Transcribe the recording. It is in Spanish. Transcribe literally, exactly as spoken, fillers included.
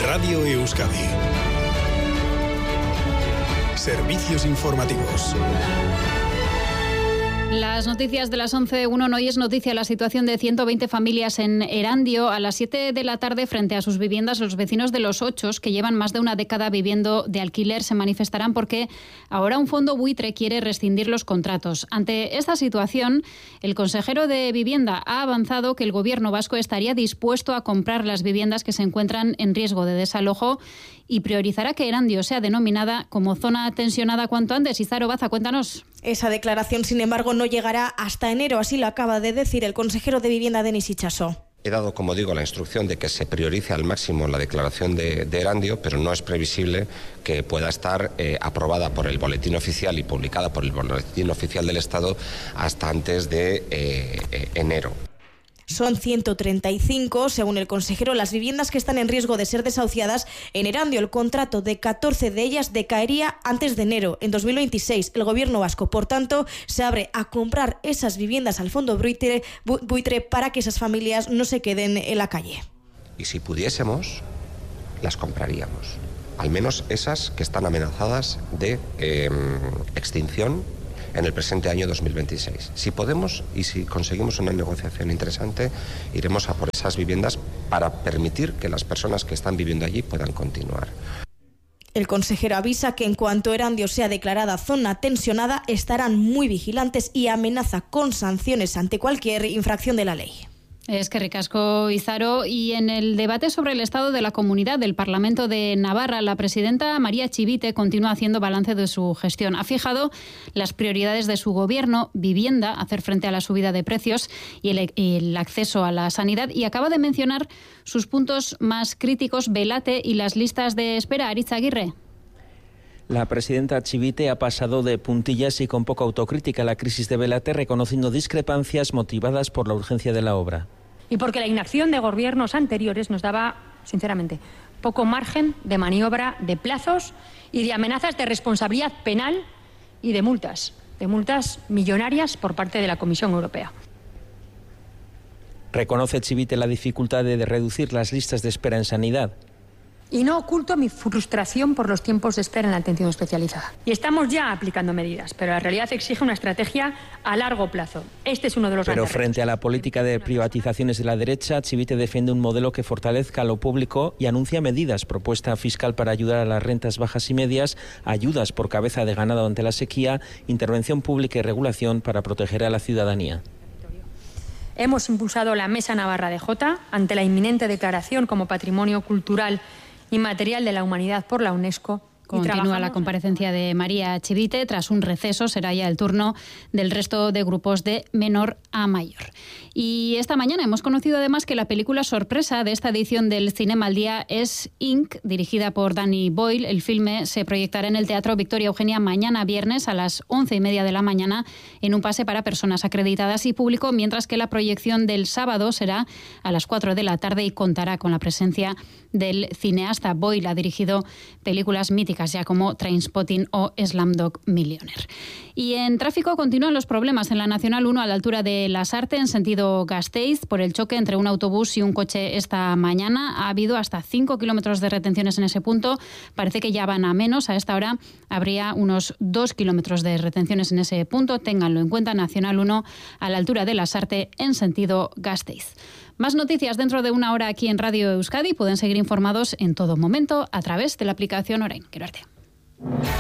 Radio Euskadi. Servicios informativos. Las noticias de las once uno. Hoy es noticia la situación de ciento veinte familias en Erandio. A las siete de la tarde, frente a sus viviendas, los vecinos de Los Ochos, que llevan más de una década viviendo de alquiler, se manifestarán porque ahora un fondo buitre quiere rescindir los contratos. Ante esta situación, el consejero de Vivienda ha avanzado que el gobierno vasco estaría dispuesto a comprar las viviendas que se encuentran en riesgo de desalojo y priorizará que Erandio sea denominada como zona tensionada cuanto antes. Izaro Baza, cuéntanos. Esa declaración, sin embargo, no llegará hasta enero, así lo acaba de decir el consejero de Vivienda, Denis Itxaso. He dado, como digo, la instrucción de que se priorice al máximo la declaración de, de Erandio, pero no es previsible que pueda estar eh, aprobada por el Boletín Oficial y publicada por el Boletín Oficial del Estado hasta antes de eh, eh, enero. Son ciento treinta y cinco, según el consejero, las viviendas que están en riesgo de ser desahuciadas en Erandio. El contrato de catorce de ellas decaería antes de enero, en dos mil veintiséis. El gobierno vasco, por tanto, se abre a comprar esas viviendas al fondo buitre, buitre para que esas familias no se queden en la calle. Y si pudiésemos, las compraríamos. Al menos esas que están amenazadas de eh, extinción en el presente año dos mil veintiséis. Si podemos y si conseguimos una negociación interesante, iremos a por esas viviendas para permitir que las personas que están viviendo allí puedan continuar. El consejero avisa que en cuanto Erandio sea declarada zona tensionada, estarán muy vigilantes y amenaza con sanciones ante cualquier infracción de la ley. Es que ricasco, Izaro. Y en el debate sobre el estado de la comunidad del Parlamento de Navarra, la presidenta María Chivite continúa haciendo balance de su gestión. Ha fijado las prioridades de su gobierno: vivienda, hacer frente a la subida de precios y el, el acceso a la sanidad, y acaba de mencionar sus puntos más críticos: Belate y las listas de espera. Aritz Aguirre. La presidenta Chivite ha pasado de puntillas y con poca autocrítica a la crisis de Belate, reconociendo discrepancias motivadas por la urgencia de la obra. Y porque la inacción de gobiernos anteriores nos daba, sinceramente, poco margen de maniobra de plazos y de amenazas de responsabilidad penal y de multas, de multas millonarias por parte de la Comisión Europea. Reconoce Chivite la dificultad de reducir las listas de espera en sanidad. Y no oculto mi frustración por los tiempos de espera en la atención especializada. Y estamos ya aplicando medidas, pero la realidad exige una estrategia a largo plazo. Este es uno de los Pero frente a la política de privatizaciones de la derecha, Chivite defiende un modelo que fortalezca lo público y anuncia medidas: propuesta fiscal para ayudar a las rentas bajas y medias, ayudas por cabeza de ganado ante la sequía, intervención pública y regulación para proteger a la ciudadanía. Hemos impulsado la Mesa Navarra de Jota ante la inminente declaración como Patrimonio Cultural Inmaterial de la Humanidad por la UNESCO. Continúa la comparecencia de María Chivite. Tras un receso será ya el turno del resto de grupos de menor a mayor. Y esta mañana hemos conocido además que la película sorpresa de esta edición del Cinema al Día es Inc, dirigida por Danny Boyle. El filme se proyectará en el Teatro Victoria Eugenia mañana viernes a las once y media de la mañana en un pase para personas acreditadas y público, mientras que la proyección del sábado será a las cuatro de la tarde y contará con la presencia del cineasta. Boyle ha dirigido películas míticas ya como Trainspotting o Slumdog Millionaire. Y en tráfico continúan los problemas en la Nacional uno a la altura de Lasarte en sentido Gasteiz por el choque entre un autobús y un coche esta mañana. Ha habido hasta cinco kilómetros de retenciones en ese punto. Parece que ya van a menos. A esta hora habría unos dos kilómetros de retenciones en ese punto. Ténganlo en cuenta. Nacional uno a la altura de Lasarte en sentido Gasteiz. Más noticias dentro de una hora aquí en Radio Euskadi. Pueden seguir informados en todo momento a través de la aplicación Orain. Quiero arte.